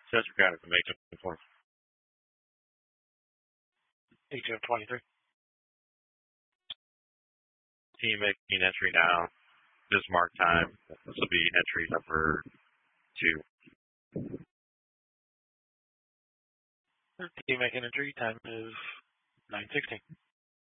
Chester County from 824. 1823. Team making entry now. Bismarck time. This will be entry number 2. Team making entry. Time is 9:16.